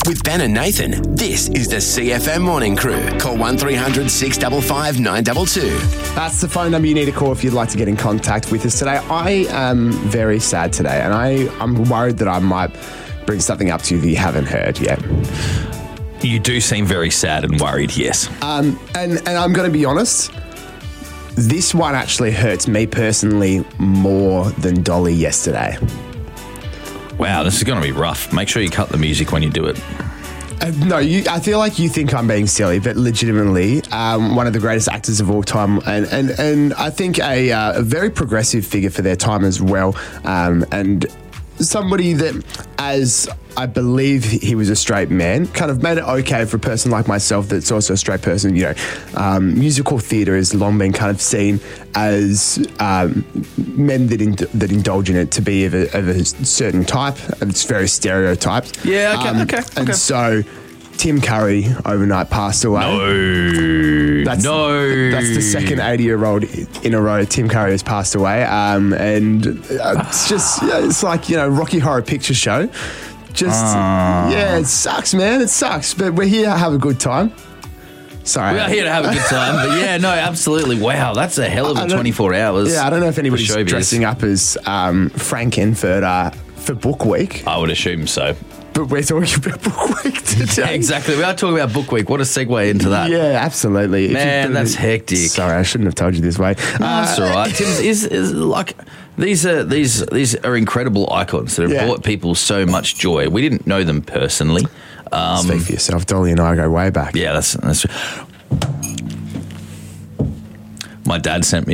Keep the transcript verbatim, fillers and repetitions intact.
With Ben and Nathan, this is the C F M Morning Crew. Call one three hundred six five five nine two two. That's the phone number you need to call if you'd like to get in contact with us today. I am very sad today, and I, I'm worried that I might bring something up to you that you haven't heard yet. You do seem very sad and worried, yes. Um, and, and I'm going to be honest, this one actually hurts me personally more than Dolly yesterday. Wow, this is going to be rough. Make sure you cut the music when you do it. Uh, no, you, I feel like you think I'm being silly, but legitimately, um, one of the greatest actors of all time, and and, and I think a, uh, a very progressive figure for their time as well, um, and somebody that, as I believe he was a straight man, kind of made it okay for a person like myself that's also a straight person. You know, um, musical theatre has long been kind of seen as um, men that in, that indulge in it to be of a, of a certain type. It's very stereotyped. Yeah, okay, um, okay, okay. And so Tim Curry overnight passed away. No, That's, no. That's the second eighty-year-old in a row Tim Curry has passed away. Um, and uh, it's just, yeah, it's like, you know, Rocky Horror Picture Show. Just, Uh. yeah, it sucks, man. It sucks. But we're here to have a good time. Sorry. We are here to have a good time, but yeah, no, absolutely. Wow, that's a hell of a twenty-four hours. Yeah, I don't know if anybody's showbiz. dressing up as um, Frankenfurter for Book Week, I would assume so. but we're talking about Book Week today. Yeah, exactly. We are talking about Book Week. What a segue into that. Yeah, absolutely. If Man, you- that's hectic. Sorry, I shouldn't have told you this way. No, that's all right. Tim's is, is like these are these these are incredible icons that have Yeah. brought people so much joy. We didn't know them personally. Um, Speak for yourself. Dolly and I go way back. yeah, that's that's. My dad sent me